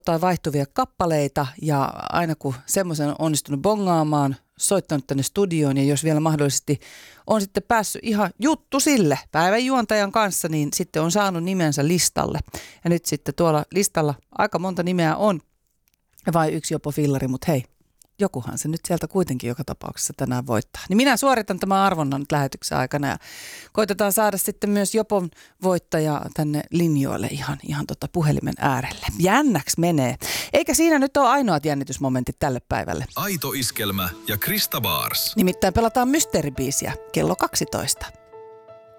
tai vaihtuvia kappaleita ja aina kun semmoisen on onnistunut bongaamaan, soittanut tänne studioon ja jos vielä mahdollisesti on sitten päässyt ihan juttu sille päivän juontajan kanssa, niin sitten on saanut nimensä listalle. Ja nyt sitten tuolla listalla aika monta nimeä on, vai yksi jopo fillari, mutta hei, jokuhan se nyt sieltä kuitenkin joka tapauksessa tänään voittaa. Niin minä suoritan tämän arvonnan nyt lähetyksen aikana ja koitetaan saada sitten myös Jopon voittaja tänne linjoille ihan puhelimen äärelle. Jännäksi menee. Eikä siinä nyt ole ainoat jännitysmomentit tälle päivälle. Aito Iskelmä ja Krista Baars. Nimittäin pelataan mysteeribiisiä kello 12.